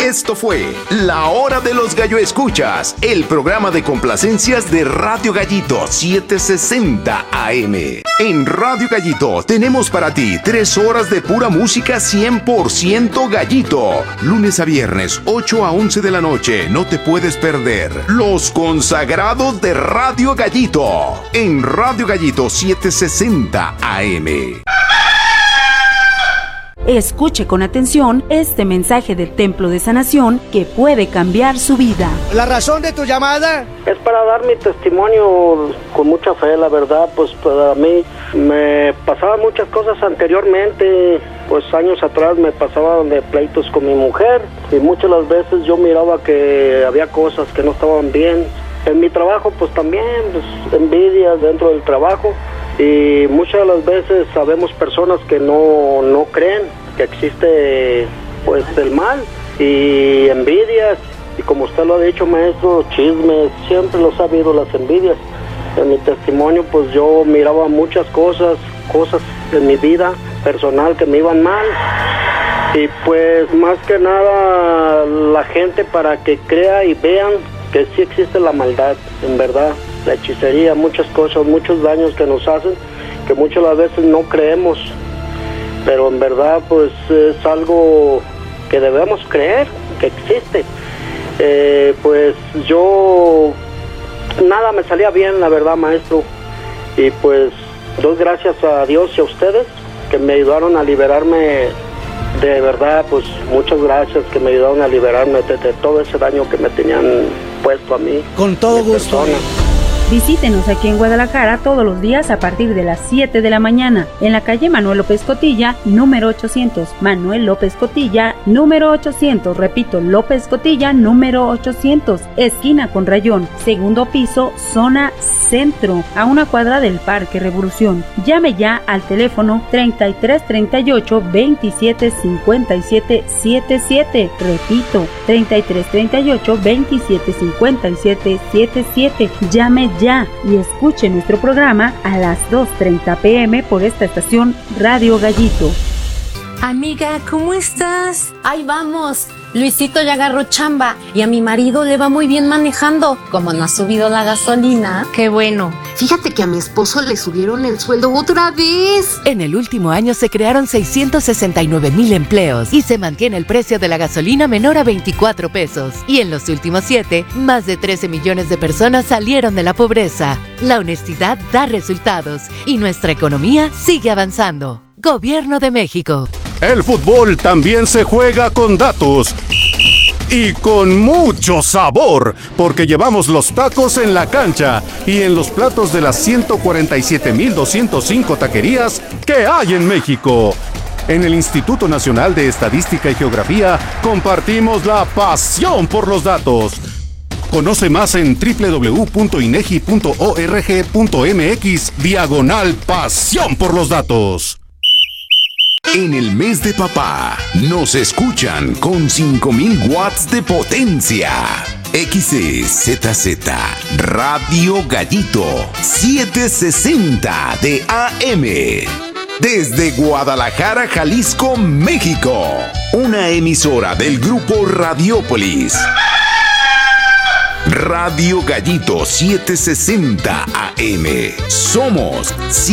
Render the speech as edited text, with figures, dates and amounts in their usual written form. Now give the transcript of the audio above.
Esto fue La Hora de los Gallo Escuchas, el programa de complacencias de Radio Gallito 760 AM. En Radio Gallito tenemos para ti 3 horas de pura música 100% gallito. Lunes a viernes, 8 a 11 de la noche. No te puedes perder Los Consagrados de Radio Gallito. En Radio Gallito 760 AM. Escuche con atención este mensaje del Templo de Sanación que puede cambiar su vida. ¿La razón de tu llamada? Es para dar mi testimonio con mucha fe, la verdad. Pues para mí me pasaban muchas cosas anteriormente. Pues años atrás me pasaban de pleitos con mi mujer y muchas las veces yo miraba que había cosas que no estaban bien. En mi trabajo pues también, pues, envidias dentro del trabajo. Y muchas de las veces sabemos personas que no creen que existe pues el mal y envidias, y como usted lo ha dicho, maestro, chismes, siempre los ha habido las envidias. En mi testimonio pues yo miraba muchas cosas en mi vida personal que me iban mal, y pues más que nada la gente para que crea y vean que sí existe la maldad, en verdad. La hechicería, muchas cosas, muchos daños que nos hacen, que muchas las veces no creemos, pero en verdad pues es algo que debemos creer, que existe. Pues yo, nada me salía bien, la verdad, maestro, y pues doy gracias a Dios y a ustedes que me ayudaron a liberarme, de verdad, pues muchas gracias, que me ayudaron a liberarme de todo ese daño que me tenían puesto a mí. Con todo gusto. Visítenos aquí en Guadalajara todos los días a partir de las 7 de la mañana, en la calle Manuel López Cotilla, número 800. Manuel López Cotilla, número 800. Repito, López Cotilla, número 800. Esquina con Rayón, segundo piso, zona centro, a una cuadra del Parque Revolución. Llame ya al teléfono 3338 27 57 77. Repito, 3338 27 57 77. Llame ya y escuche nuestro programa a las 2:30 p.m. por esta estación Radio Gallito. Amiga, ¿cómo estás? Ahí vamos. Luisito ya agarró chamba y a mi marido le va muy bien manejando. Como no ha subido la gasolina. Qué bueno. Fíjate que a mi esposo le subieron el sueldo otra vez. En el último año se crearon 669,000 empleos y se mantiene el precio de la gasolina menor a 24 pesos. Y en los últimos 7, más de 13 millones de personas salieron de la pobreza. La honestidad da resultados y nuestra economía sigue avanzando. Gobierno de México. El fútbol también se juega con datos y con mucho sabor, porque llevamos los tacos en la cancha y en los platos de las 147,205 taquerías que hay en México. En el Instituto Nacional de Estadística y Geografía compartimos la pasión por los datos. Conoce más en www.inegi.org.mx/pasión por los datos. En el mes de papá, nos escuchan con 5,000 watts de potencia. XCZZ Radio Gallito 760 de AM. Desde Guadalajara, Jalisco, México. Una emisora del grupo Radiópolis. Radio Gallito 760 AM. Somos